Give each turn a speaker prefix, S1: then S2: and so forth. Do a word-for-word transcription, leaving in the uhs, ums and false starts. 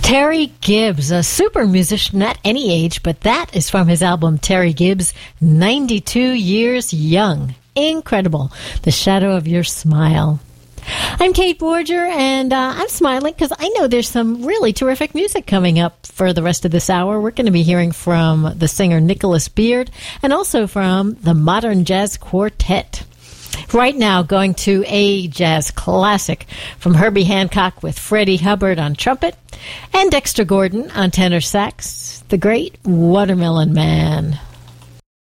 S1: Terry Gibbs, a super musician at any age, but that is from his album Terry Gibbs, ninety-two Years Young. Incredible. The Shadow of Your Smile. I'm Kate Borger, and uh, I'm smiling because I know there's some really terrific music coming up for the rest of this hour. We're going to be hearing from the singer Nicholas Beard and also from the Modern Jazz Quartet. Right now, going to a jazz classic from Herbie Hancock with Freddie Hubbard on trumpet and Dexter Gordon on tenor sax, the great Watermelon Man.